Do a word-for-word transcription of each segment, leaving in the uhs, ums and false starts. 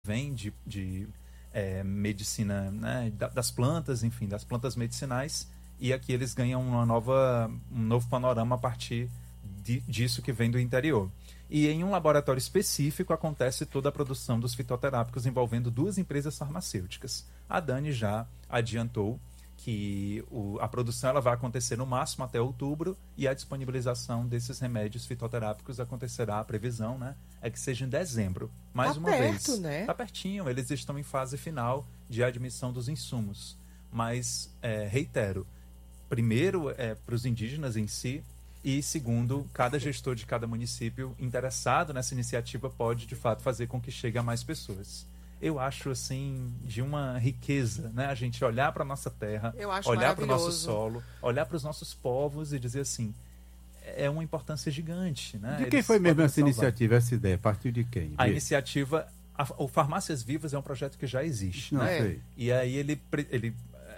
vem de, de é, medicina, né, das plantas, enfim, das plantas medicinais, e aqui eles ganham uma nova, um novo panorama a partir de, disso que vem do interior. E em um laboratório específico acontece toda a produção dos fitoterápicos envolvendo duas empresas farmacêuticas. A Dani já adiantou que o, a produção ela vai acontecer no máximo até outubro e a disponibilização desses remédios fitoterápicos acontecerá, a previsão, né, é que seja em dezembro. Mais tá uma perto, vez. Né? Tá pertinho, eles estão em fase final de admissão dos insumos. Mas, é, reitero, primeiro é para os indígenas em si, e segundo, cada gestor de cada município interessado nessa iniciativa pode, de fato, fazer com que chegue a mais pessoas. Eu acho, assim, de uma riqueza, né? A gente olhar para a nossa terra, olhar para o nosso solo, olhar para os nossos povos e dizer assim, é uma importância gigante, né? De quem Eles foi mesmo essa salvar. iniciativa, essa ideia? A partir de quem? A iniciativa, a, o Farmácias Vivas é um projeto que já existe. Não né? sei. E aí ele... ele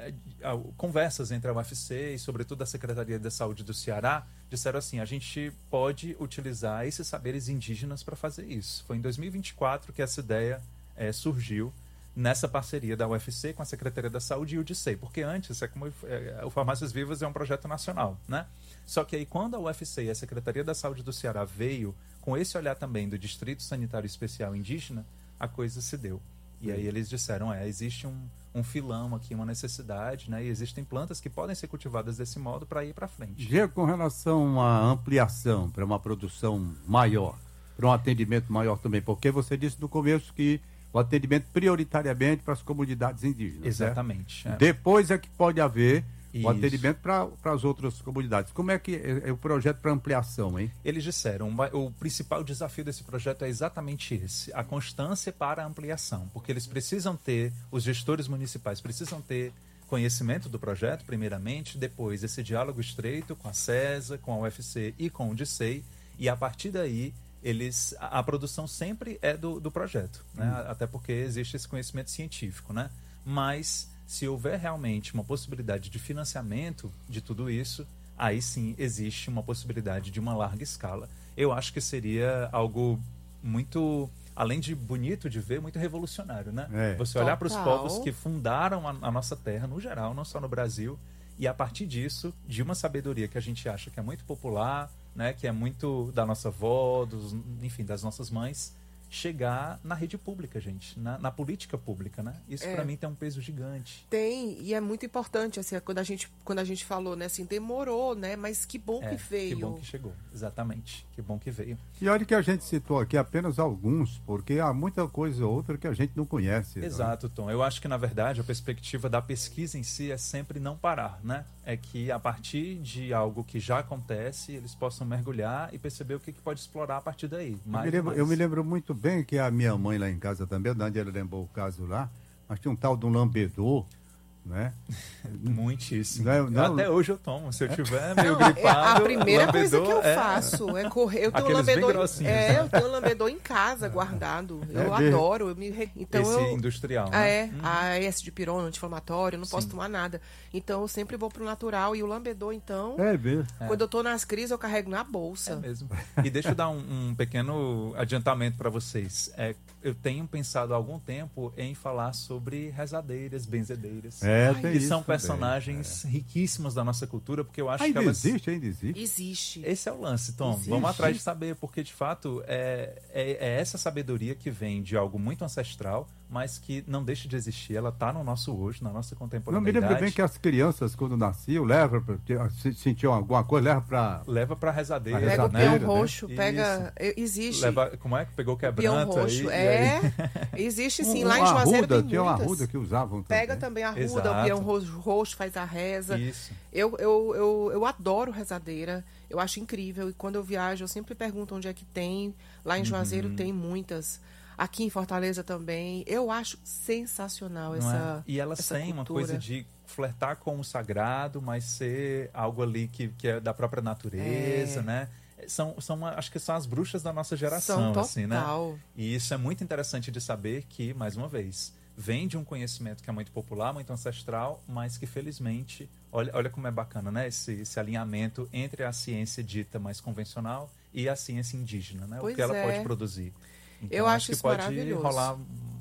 conversas entre a U F C e sobretudo a Secretaria da Saúde do Ceará disseram assim, a gente pode utilizar esses saberes indígenas para fazer isso. Foi em dois mil e vinte e quatro que essa ideia é, surgiu nessa parceria da U F C com a Secretaria da Saúde e o D C, porque antes é como, é, o Farmácias Vivas é um projeto nacional, né? Só que aí quando a U F C e a Secretaria da Saúde do Ceará veio com esse olhar também do Distrito Sanitário Especial Indígena, a coisa se deu. E aí eles disseram, é, existe um, um filão aqui, uma necessidade, né? E existem plantas que podem ser cultivadas desse modo para ir para frente. Diego, com relação à ampliação para uma produção maior, para um atendimento maior também, porque você disse no começo que o atendimento prioritariamente para as comunidades indígenas. Exatamente. É. Depois é que pode haver Isso. o atendimento para as outras comunidades. Como é que é, é o projeto para ampliação, hein? Eles disseram, o principal desafio desse projeto é exatamente esse, a constância para a ampliação, porque eles precisam ter, os gestores municipais precisam ter conhecimento do projeto, primeiramente, depois esse diálogo estreito com a SESA, com a U F C e com o D C E, e a partir daí eles, a, a produção sempre é do, do projeto, né? Hum. Até porque existe esse conhecimento científico, né? Mas se houver realmente uma possibilidade de financiamento de tudo isso, aí sim existe uma possibilidade de uma larga escala. Eu acho que seria algo muito, além de bonito de ver, muito revolucionário, né? É. Você olhar para os Total. povos que fundaram a, a nossa terra, no geral, não só no Brasil, e a partir disso, de uma sabedoria que a gente acha que é muito popular, né, que é muito da nossa avó, dos, enfim, das nossas mães, chegar na rede pública, gente, na, na política pública, né? Isso É. para mim tem um peso gigante. Tem, e é muito importante, assim, quando a gente, quando a gente falou, né, assim, demorou, né, mas que bom É, que veio. Que bom que chegou, exatamente, que bom que veio. E olha que a gente citou aqui apenas alguns, porque há muita coisa outra que a gente não conhece. Exato, Tom. Eu acho que, na verdade, a perspectiva da pesquisa em si é sempre não parar, né? É que, a partir de algo que já acontece, eles possam mergulhar e perceber o que, que pode explorar a partir daí. Mais eu, me lembro, mais. eu me lembro muito bem que a minha mãe lá em casa também, onde ela lembrou o caso lá, mas tinha um tal de um lambedor, né? Muitíssimo. Não, não, Até hoje eu tomo. Se eu tiver meio Não, gripado, a primeira coisa que eu é... faço é correr. Eu tenho um Aqueles bem lambedor, grossinhos, é, né? eu tenho um lambedor em casa guardado. Eu É, adoro. Eu me, re- então Esse eu, industrial, Ah, né? é, Hum. a S de pirona, anti-inflamatório, eu não posso Sim. tomar nada. Então eu sempre vou pro natural e o lambedor, então, É mesmo. quando eu tô nas crises, eu carrego na bolsa. É mesmo. E deixa eu dar um, um pequeno adiantamento para vocês. É, eu tenho pensado há algum tempo em falar sobre rezadeiras, benzedeiras. É, Ai, tem que isso são também. personagens riquíssimos da nossa cultura, porque eu acho Ainda que elas... existe, ainda existe. Existe. Esse é o lance, Tom. Existe. Vamos atrás de saber, porque de fato é, é, é essa sabedoria que vem de algo muito ancestral, mas que não deixa de existir. Ela está no nosso hoje, na nossa Não, me contemporaneidade. lembro bem que as crianças, quando nasciam, levam, pra- se sentiam alguma coisa, levam para... Leva para rezadeira, Pra Pega o rezadeira, peão né? roxo, pega. é, Existe. Leva, como é que pegou peão quebranto roxo. aí? É. E aí... Existe sim. Um- Lá em uma Juazeiro arruda, tem tinha uma muitas. arruda que usavam também. Pega também a arruda, Exato. o peão roxo, roxo faz a reza. Isso. Eu, eu, eu, eu adoro rezadeira, eu acho incrível. E quando eu viajo, eu sempre pergunto onde é que tem. Lá em Juazeiro Uhum. tem muitas. Aqui em Fortaleza também. Eu acho sensacional Não essa. é? E elas essa têm uma cultura. coisa de flertar com o sagrado, mas ser algo ali que, que é da própria natureza, É. né? São, são, acho que são as bruxas da nossa geração, São total. assim, né? E isso é muito interessante de saber que, mais uma vez, vem de um conhecimento que é muito popular, muito ancestral, mas que felizmente, olha, olha como é bacana, né? Esse, esse alinhamento entre a ciência dita mais convencional e a ciência indígena, né? Pois o que ela é. pode produzir. Então, Eu acho que isso pode maravilhoso. rolar